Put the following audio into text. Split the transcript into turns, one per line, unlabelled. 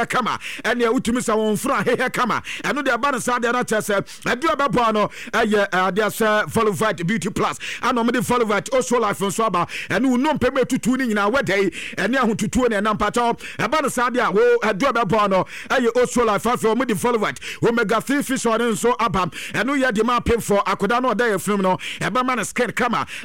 kama ene utumi sa won fura hehe kama eno de ba no sa de na chese adua bebo no eye ade ase Folivite Beauty Plus ano me de Folivite Osho Life nso aba eno no mpeme tutu ni nyina wedai ene ahotutu ne na mpacho e ba no sa de a wo adua bebo no eye Osho Life afro me de Folivite Omega 3 fish on nso aba eno ye de ma pay for akoda no da yefim no e ba ma no skin kama